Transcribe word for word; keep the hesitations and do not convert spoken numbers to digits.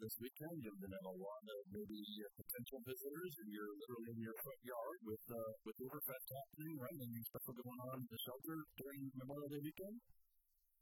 this weekend. You have been a lot of maybe uh, potential visitors, and you're literally in your front yard with uh, with Uberfest happening, right? And you stuff going on in the shelter during Memorial Day weekend?